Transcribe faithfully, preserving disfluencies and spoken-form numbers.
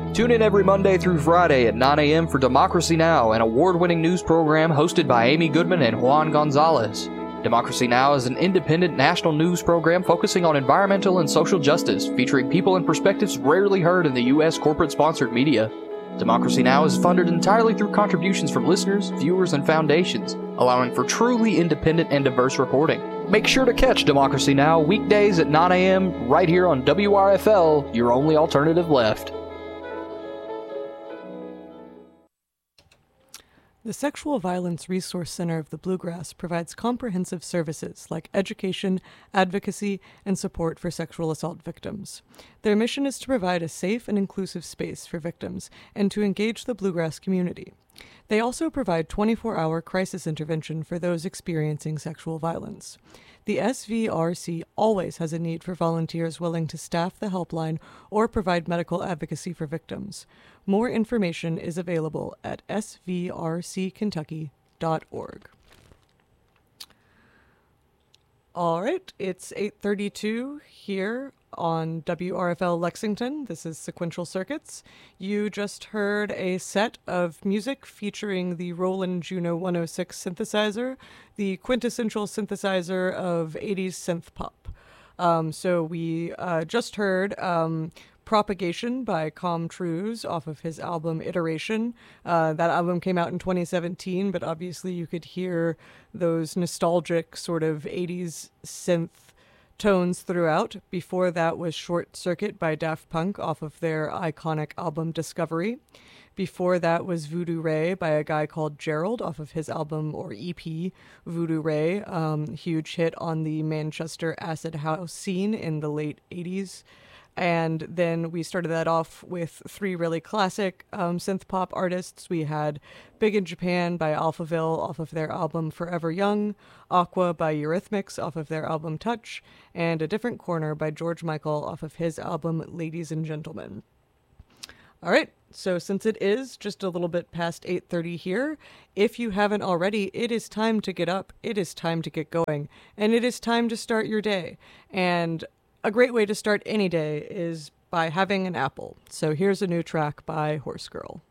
Tune in every Monday through Friday at nine a.m. for Democracy Now!, an award-winning news program hosted by Amy Goodman and Juan Gonzalez. Democracy Now! Is an independent national news program focusing on environmental and social justice, featuring people and perspectives rarely heard in the U S corporate-sponsored media. Democracy Now! Is funded entirely through contributions from listeners, viewers, and foundations, allowing for truly independent and diverse reporting. Make sure to catch Democracy Now! Weekdays at nine a.m. right here on W R F L, your only alternative left. The Sexual Violence Resource Center of the Bluegrass provides comprehensive services like education, advocacy, and support for sexual assault victims. Their mission is to provide a safe and inclusive space for victims and to engage the Bluegrass community. They also provide twenty-four hour crisis intervention for those experiencing sexual violence. The S V R C always has a need for volunteers willing to staff the helpline or provide medical advocacy for victims. More information is available at s v r c kentucky dot org. All right, it's eight thirty-two here on W R F L Lexington. This is Sequential Circuits. You just heard a set of music featuring the Roland Juno one oh six synthesizer, the quintessential synthesizer of eighties synth pop. Um, so we uh, just heard um, Propagation by Com Truise off of his album Iteration. Uh, that album came out in twenty seventeen, but obviously you could hear those nostalgic sort of eighties synth tones throughout. Before that was Short Circuit by Daft Punk off of their iconic album Discovery. Before that was Voodoo Ray by a guy called Gerald off of his album or E P Voodoo Ray, um, huge hit on the Manchester acid house scene in the late eighties. And then we started that off with three really classic um, synth pop artists. We had Big in Japan by Alphaville off of their album Forever Young, Aqua by Eurythmics off of their album Touch, and A Different Corner by George Michael off of his album Ladies and Gentlemen. All right, so since it is just a little bit past eight thirty here, if you haven't already, it is time to get up, it is time to get going, and it is time to start your day. And a great way to start any day is by having an apple. So here's a new track by Horse Girl.